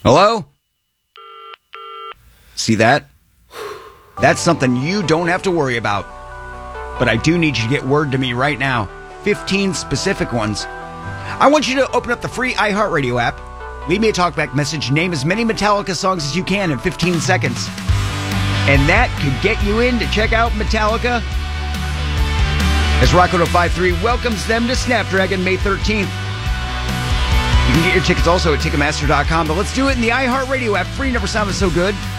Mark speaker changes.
Speaker 1: Hello? See that? That's something you don't have to worry about. But I do need you to get word to me right now. 15 specific ones. I want you to open up the free iHeartRadio app. Leave me a talkback message. Name as many Metallica songs as you can in 15 seconds. And that could get you in to check out Metallica as Rock 1053 welcomes them to Snapdragon May 13th. You can get your tickets also at Ticketmaster.com, but let's do it in the iHeartRadio app. Free never sounded so good.